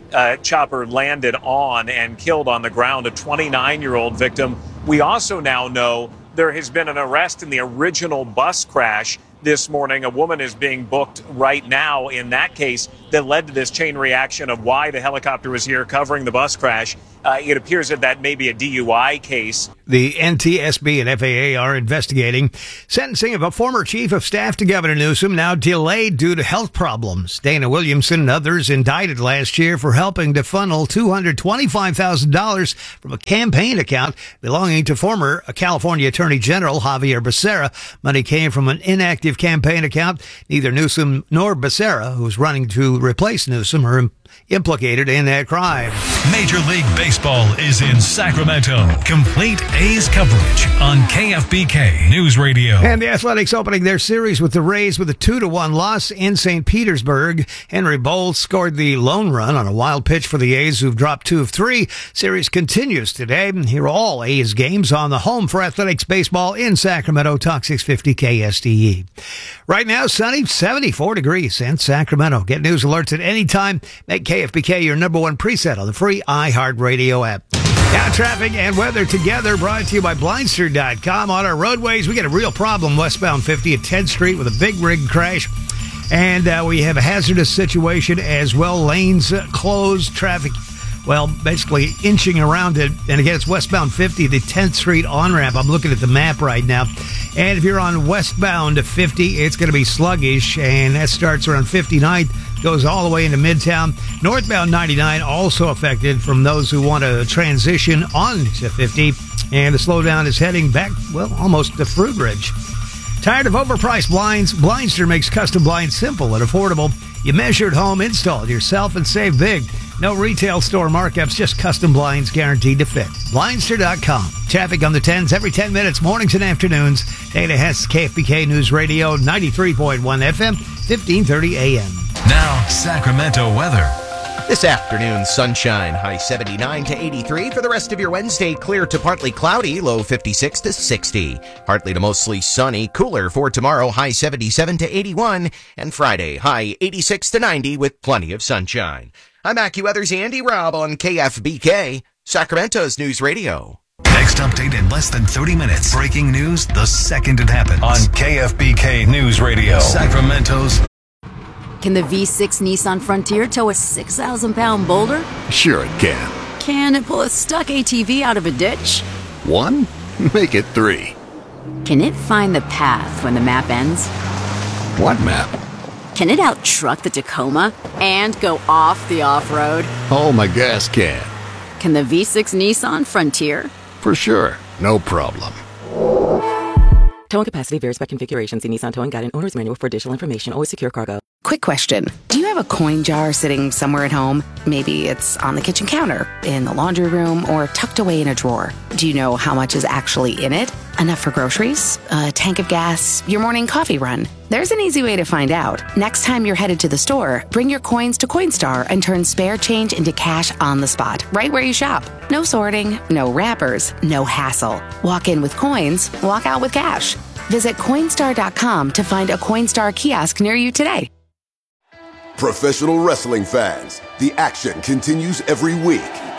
uh, chopper landed on and killed on the ground a twenty-nine-year-old victim. We also now know there has been an arrest in the original bus crash this morning. A woman is being booked right now in that case that led to this chain reaction of why the helicopter was here covering the bus crash. Uh, it appears that that may be a D U I case. The N T S B and F A A are investigating sentencing of a former chief of staff to Governor Newsom, now delayed due to health problems. Dana Williamson and others indicted last year for helping to funnel two hundred twenty-five thousand dollars from a campaign account belonging to former California Attorney General Javier Becerra. Money came from an inactive campaign account. Neither Newsom nor Becerra, who's running to replace Newsom, are implicated in that crime. Major League Baseball is in Sacramento. Complete A's coverage on K F B K News Radio. And the Athletics opening their series with the Rays with a two to one loss in Saint Petersburg. Henry Bowles scored the lone run on a wild pitch for the A's, who've dropped two of three. Series continues today. Here are all A's games on the home for Athletics baseball in Sacramento. Talk six fifty K S T E. Right now, sunny, seventy-four degrees in Sacramento. Get news alerts at any time. Make K F B K your number one preset on the free iHeartRadio app. Now, traffic and weather together, brought to you by Blindster dot com. On our roadways, we got a real problem westbound fifty at tenth Street with a big rig crash. And uh, we have a hazardous situation as well. Lanes uh, closed, traffic, well, basically inching around it. And again, it's westbound fifty, the tenth Street on-ramp. I'm looking at the map right now. And if you're on westbound fifty, it's going to be sluggish. And that starts around fifty-ninth, goes all the way into Midtown. Northbound ninety-nine also affected from those who want to transition on to fifty. And the slowdown is heading back, well, almost to Fruitridge. Tired of overpriced blinds? Blindster makes custom blinds simple and affordable. You measure at home, install it yourself, and save big. No retail store markups, just custom blinds guaranteed to fit. Blindster dot com. Traffic on the tens every ten minutes, mornings and afternoons. Dana Hess, K F B K News Radio, ninety-three point one F M, fifteen thirty A M. Now, Sacramento weather. This afternoon, sunshine, high seventy-nine to eighty-three. For the rest of your Wednesday, clear to partly cloudy, low fifty-six to sixty. Partly to mostly sunny, cooler for tomorrow, high seventy-seven to eighty-one. And Friday, high eighty-six to ninety with plenty of sunshine. I'm AccuWeather's Andy Robb on K F B K, Sacramento's News Radio. Next update in less than thirty minutes. Breaking news the second it happens. On K F B K News Radio, Sacramento's. Can the V six Nissan Frontier tow a six thousand pound boulder? Sure it can. Can it pull a stuck A T V out of a ditch? One? Make it three. Can it find the path when the map ends? What map? Can it out-truck the Tacoma and go off the off-road? Oh, my gas can. Can the V six Nissan Frontier? For sure. No problem. Towing capacity varies by configuration. See Nissan Towing Guide and Owner's Manual for additional information. Always secure cargo. Quick question. Do you have a coin jar sitting somewhere at home? Maybe it's on the kitchen counter, in the laundry room, or tucked away in a drawer. Do you know how much is actually in it? Enough for groceries? A tank of gas? Your morning coffee run? There's an easy way to find out. Next time you're headed to the store, bring your coins to Coinstar and turn spare change into cash on the spot, right where you shop. No sorting, no wrappers, no hassle. Walk in with coins, walk out with cash. Visit Coinstar dot com to find a Coinstar kiosk near you today. Professional wrestling fans, the action continues every week.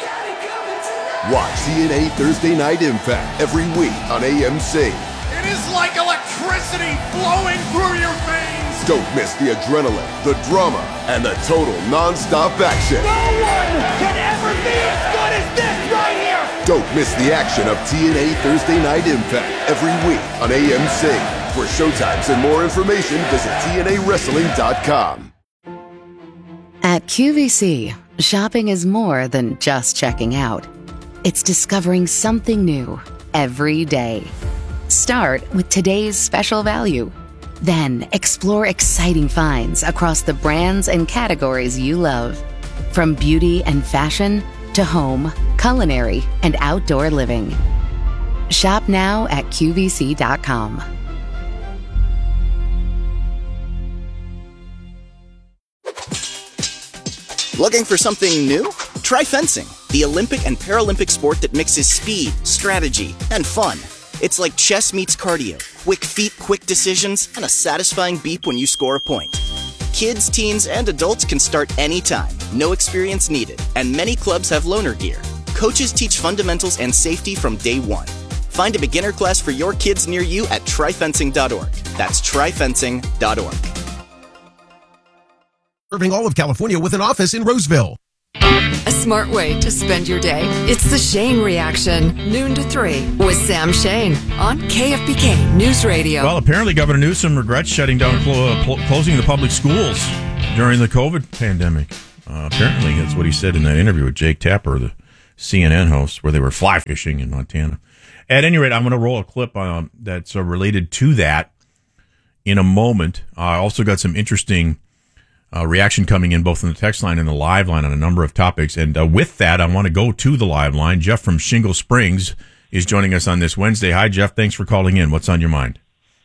Watch T N A Thursday Night Impact every week on A M C. It is like electricity flowing through your veins. Don't miss the adrenaline, the drama, and the total non-stop action. No one can ever be as good as this right here. Don't miss the action of T N A Thursday Night Impact every week on A M C. For showtimes and more information, visit T N A wrestling dot com. At Q V C, shopping is more than just checking out. It's discovering something new every day. Start with today's special value. Then explore exciting finds across the brands and categories you love. From beauty and fashion to home, culinary, and outdoor living. Shop now at Q V C dot com. Looking for something new? Try fencing, the Olympic and Paralympic sport that mixes speed, strategy, and fun. It's like chess meets cardio, quick feet, quick decisions, and a satisfying beep when you score a point. Kids, teens, and adults can start anytime. No experience needed. And many clubs have loaner gear. Coaches teach fundamentals and safety from day one. Find a beginner class for your kids near you at tri fencing dot org. That's tri fencing dot org. Serving all of California with an office in Roseville. A smart way to spend your day. It's the Shane Reaction, noon to three, with Sam Shane on K F B K News Radio. Well, apparently Governor Newsom regrets shutting down, clo- uh, cl- closing the public schools during the COVID pandemic. Uh, apparently, that's what he said in that interview with Jake Tapper, the C N N host, where they were fly fishing in Montana. At any rate, I'm going to roll a clip um, that's uh, related to that in a moment. I uh, also got some interesting Uh, reaction coming in both in the text line and the live line on a number of topics. And uh, with that, I want to go to the live line. Jeff from Shingle Springs is joining us on this Wednesday. Hi, Jeff. Thanks for calling in. What's on your mind?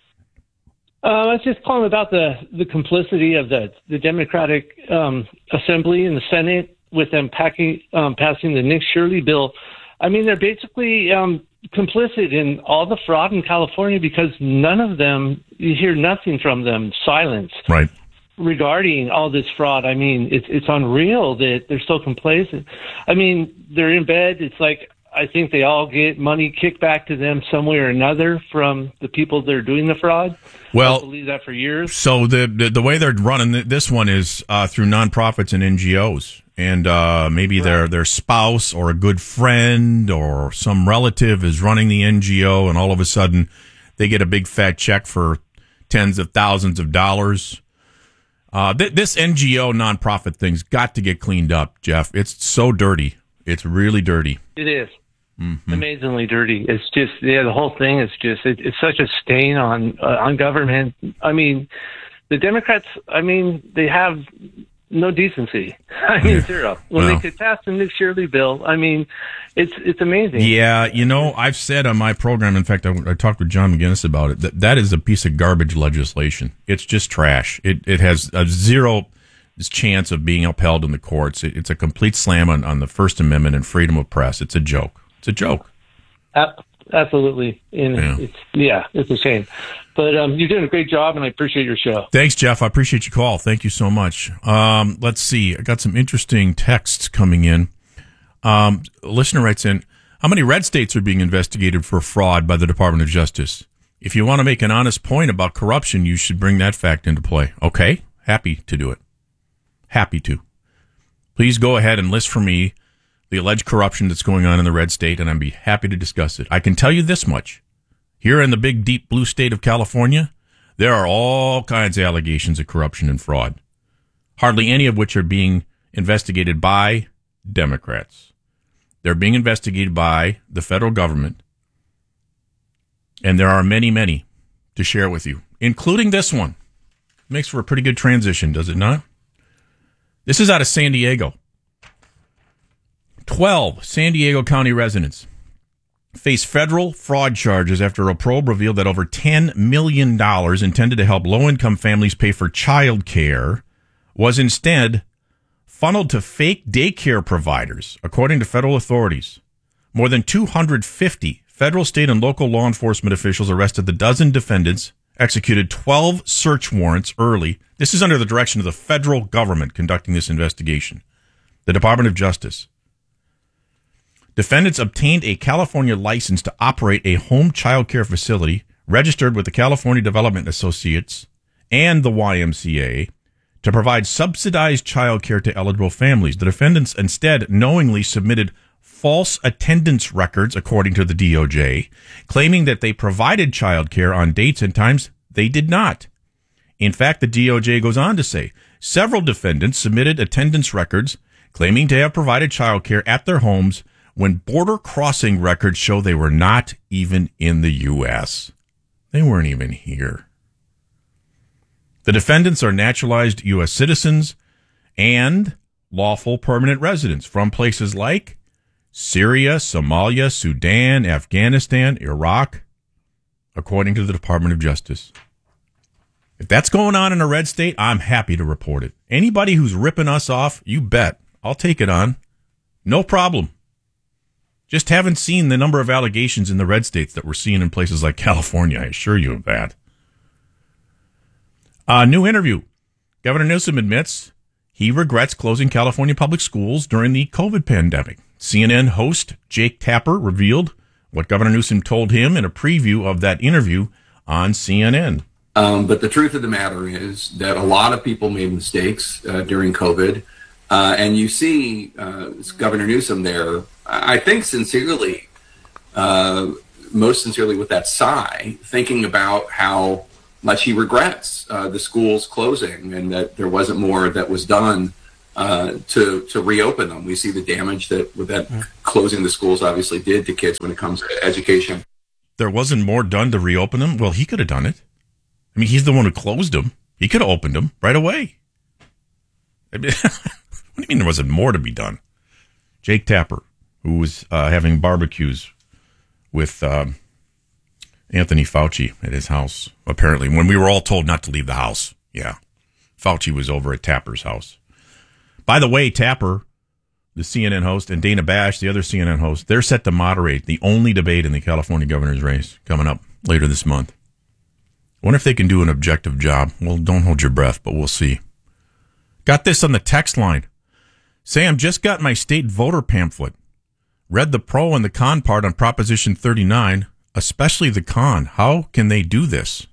Uh, I was just calling about the, the complicity of the, the Democratic um, Assembly and the Senate with them packing, um, passing the Nick Shirley bill. I mean, they're basically um, complicit in all the fraud in California because none of them, you hear nothing from them, silence. Right. Regarding all this fraud. I mean, it's it's unreal that they're so complacent. I mean, they're in bed. It's like, I think they all get money kicked back to them some way or another from the people that are doing the fraud. Well, I believe that for years. So the the, the way they're running this one is uh, through nonprofits and N G Os. And uh, maybe right. their their spouse or a good friend or some relative is running the N G O, and all of a sudden they get a big fat check for tens of thousands of dollars. Uh, th- this N G O nonprofit thing's got to get cleaned up, Jeff. It's so dirty. It's really dirty. It is. Mm-hmm. Amazingly dirty. It's just, yeah, the whole thing is just, it, it's such a stain on, uh, on government. I mean, the Democrats, I mean, they have no decency. I mean, yeah. zero. When well. they could pass the Nick Shirley bill, I mean, it's it's amazing. Yeah, you know, I've said on my program, in fact, I, I talked with John McGinnis about it, that that is a piece of garbage legislation. It's just trash. It it has a zero chance of being upheld in the courts. It, it's a complete slam on, on the First Amendment and freedom of press. It's a joke. It's a joke. Uh, absolutely. And yeah. It's, yeah, it's a shame. But um, you're doing a great job, and I appreciate your show. Thanks, Jeff. I appreciate your call. Thank you so much. Um, let's see. I got some interesting texts coming in. Um, a listener writes in, how many red states are being investigated for fraud by the Department of Justice? If you want to make an honest point about corruption, you should bring that fact into play. Okay? Happy to do it. Happy to. Please go ahead and list for me the alleged corruption that's going on in the red state, and I'd be happy to discuss it. I can tell you this much. Here in the big, deep blue state of California, there are all kinds of allegations of corruption and fraud, hardly any of which are being investigated by Democrats. They're being investigated by the federal government, and there are many, many to share with you, including this one. Makes for a pretty good transition, does it not? This is out of San Diego. Twelve San Diego County residents face federal fraud charges after a probe revealed that over ten million dollars intended to help low-income families pay for child care was instead funneled to fake daycare providers, according to federal authorities. More than two hundred fifty federal, state, and local law enforcement officials arrested the dozen defendants, executed twelve search warrants early. This is under the direction of the federal government conducting this investigation, the Department of Justice. Defendants obtained a California license to operate a home child care facility registered with the California Development Associates and the Y M C A to provide subsidized child care to eligible families. The defendants instead knowingly submitted false attendance records, according to the D O J, claiming that they provided child care on dates and times they did not. In fact, the D O J goes on to say several defendants submitted attendance records claiming to have provided child care at their homes when border crossing records show they were not even in the U S. They weren't even here. The defendants are naturalized U S citizens and lawful permanent residents from places like Syria, Somalia, Sudan, Afghanistan, Iraq, according to the Department of Justice. If that's going on in a red state, I'm happy to report it. Anybody who's ripping us off, you bet. I'll take it on. No problem. Just haven't seen the number of allegations in the red states that we're seeing in places like California. I assure you of that. A new interview Governor Newsom admits he regrets closing California public schools during the COVID pandemic. C N N host Jake Tapper revealed what Governor Newsom told him in a preview of that interview on C N N. Um, but the truth of the matter is that a lot of people made mistakes uh, during COVID. Uh, and you see uh, Governor Newsom there, I think sincerely, uh, most sincerely with that sigh, thinking about how much he regrets uh, the schools closing and that there wasn't more that was done uh, to to reopen them. We see the damage that that mm. closing the schools obviously did to kids when it comes to education. There wasn't more done to reopen them? Well, he could have done it. I mean, he's the one who closed them. He could have opened them right away. I mean, what do you mean there wasn't more to be done? Jake Tapper, who was uh, having barbecues with um, Anthony Fauci at his house, apparently, when we were all told not to leave the house. Yeah. Fauci was over at Tapper's house. By the way, Tapper, the C N N host, and Dana Bash, the other C N N host, they're set to moderate the only debate in the California governor's race coming up later this month. I wonder if they can do an objective job. Well, don't hold your breath, but we'll see. Got this on the text line. Sam, just got my state voter pamphlet. Read the pro and the con part on Proposition thirty-nine, especially the con. How can they do this?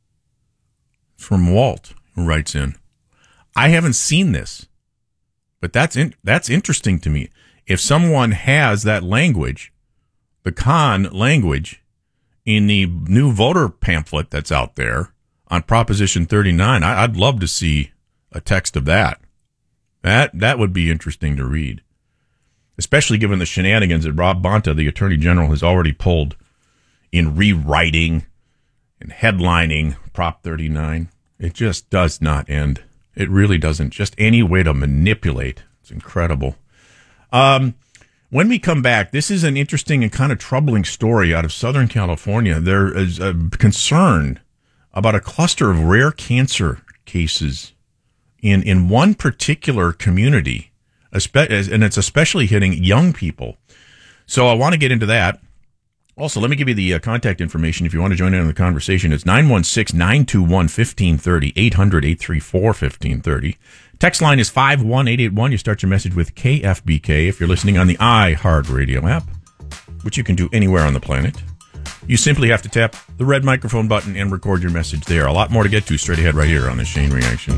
It's from Walt, who writes in. I haven't seen this, but that's in, that's interesting to me. If someone has that language, the con language, in the new voter pamphlet that's out there on Proposition thirty-nine, I, I'd love to see a text of that. That that would be interesting to read, especially given the shenanigans that Rob Bonta, the Attorney General, has already pulled in rewriting and headlining Prop thirty-nine. It just does not end. It really doesn't. Just any way to manipulate. It's incredible. Um, when we come back, this is an interesting and kind of troubling story out of Southern California. There is a concern about a cluster of rare cancer cases in, in one particular community, and it's especially hitting young people. So I want to get into that. Also, let me give you the uh, contact information if you want to join in on the conversation. It's nine one six, nine two one, one five three zero, eight hundred, eight three four, one five three zero. Text line is five one eight eight one. You start your message with K F B K if you're listening on the iHeartRadio app, which you can do anywhere on the planet. You simply have to tap the red microphone button and record your message there. A lot more to get to straight ahead right here on the Shane Reaction.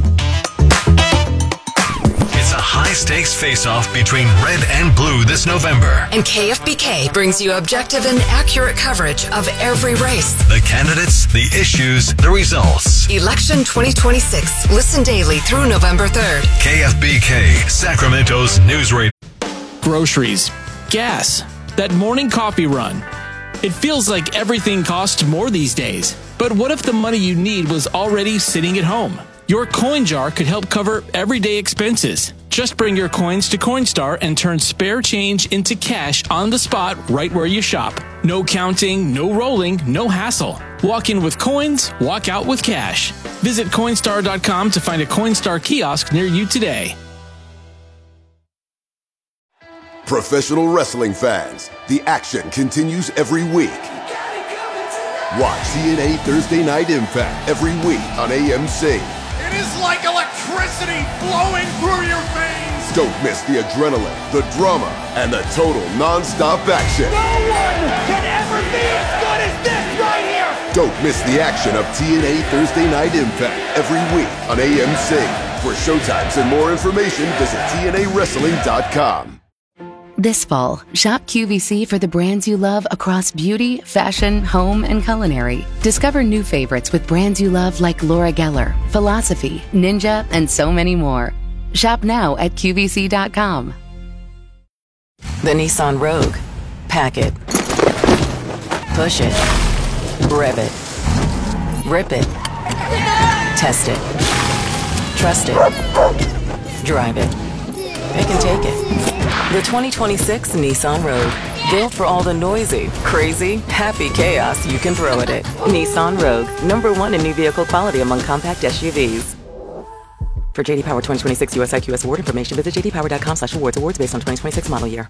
It's a high-stakes face-off between red and blue this November. And K F B K brings you objective and accurate coverage of every race. The candidates, the issues, the results. Election twenty twenty-six. Listen daily through November third. K F B K, Sacramento's news radio. Groceries, gas, that morning coffee run. It feels like everything costs more these days. But what if the money you need was already sitting at home? Your coin jar could help cover everyday expenses. Just bring your coins to Coinstar and turn spare change into cash on the spot right where you shop. No counting, no rolling, no hassle. Walk in with coins, walk out with cash. Visit Coinstar dot com to find a Coinstar kiosk near you today. Professional wrestling fans, the action continues every week. Watch T N A Thursday Night Impact every week on A M C. It is like electricity flowing through your veins. Don't miss the adrenaline, the drama, and the total non-stop action. No one can ever be as good as this right here. Don't miss the action of T N A Thursday Night Impact every week on A M C. For showtimes and more information, visit T N A wrestling dot com. This fall, shop Q V C for the brands you love across beauty, fashion, home, and culinary. Discover new favorites with brands you love like Laura Geller, Philosophy, Ninja, and so many more. Shop now at Q V C dot com. The Nissan Rogue. Pack it. Push it. Rev it. Rip it. Test it. Trust it. Drive it. It can take it. The twenty twenty-six Nissan Rogue. Built for all the noisy, crazy, happy chaos you can throw at it. Nissan Rogue. Number one in new vehicle quality among compact S U Vs. For J D Power twenty twenty-six U S I Q S award information, visit j d power dot com slash awards. Awards based on twenty twenty-six model year.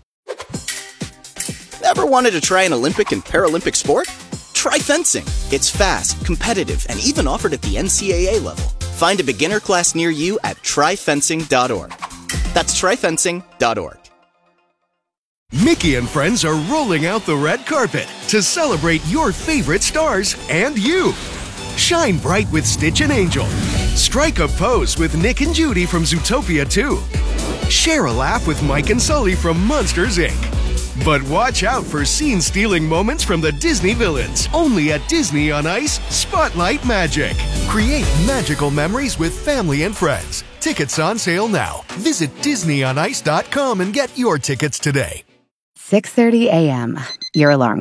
Ever wanted to try an Olympic and Paralympic sport? Try fencing. It's fast, competitive, and even offered at the N C A A level. Find a beginner class near you at try fencing dot org. That's try fencing dot org. Mickey and friends are rolling out the red carpet to celebrate your favorite stars and you. Shine bright with Stitch and Angel. Strike a pose with Nick and Judy from Zootopia two. Share a laugh with Mike and Sully from Monsters, Incorporated. But watch out for scene-stealing moments from the Disney villains. Only at Disney on Ice Spotlight Magic. Create magical memories with family and friends. Tickets on sale now. Visit disney on ice dot com and get your tickets today. six thirty a.m. Your alarm